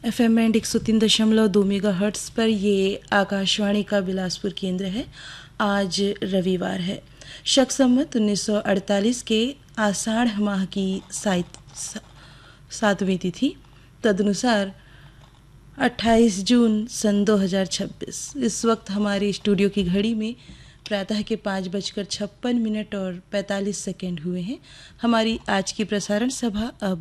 FM band 103.2 megahertz पर ये आकाशवाणी का बिलासपुर केंद्र है। आज रविवार है, शक संवत 1948 के आषाढ़ माह की 7वीं तिथि, तदनुसार 28 जून सन 2026। इस वक्त हमारी स्टूडियो की घड़ी में प्रातः के 5:56 और 45 सेकंड हुए हैं। हमारी आज की प्रसारण सभा अब